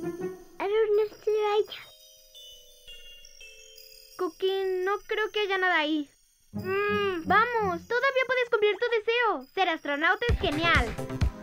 no se vaya. Cookie, no creo que haya nada ahí. Vamos, todavía puedes cumplir tu deseo. Ser astronauta es genial.